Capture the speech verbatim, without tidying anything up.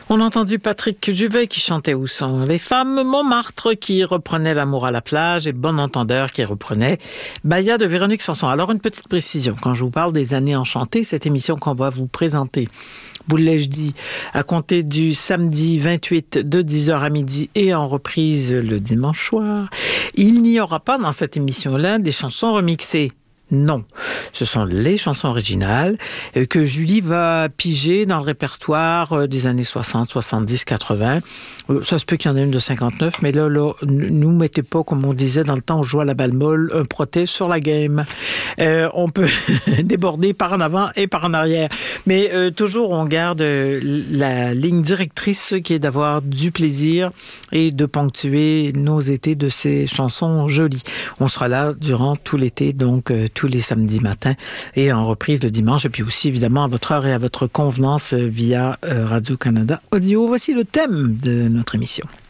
On a entendu Patrick Juvet qui chantait Où sont les femmes, Montmartre qui reprenait L'amour à la plage et Bon entendeur qui reprenait Bahia de Véronique Sanson. Alors une petite précision, quand je vous parle des années enchantées, cette émission qu'on va vous présenter, vous l'ai-je dit, à compter du samedi vingt-huit de dix heures à midi et en reprise le dimanche soir, il n'y aura pas dans cette émission-là des chansons remixées. Non, ce sont les chansons originales que Julie va piger dans le répertoire des années soixante, soixante-dix, quatre-vingts. Ça se peut qu'il y en ait une de cinquante-neuf, mais là, là, nous mettez pas, comme on disait dans le temps, on jouait à la balle molle, un proté sur la game. Euh, on peut déborder par en avant et par en arrière. Mais euh, toujours, on garde la ligne directrice qui est d'avoir du plaisir et de ponctuer nos étés de ces chansons jolies. On sera là durant tout l'été, donc euh, tous les samedis matins et en reprise le dimanche. Et puis aussi, évidemment, à votre heure et à votre convenance via Radio-Canada Audio. Voici le thème de notre émission.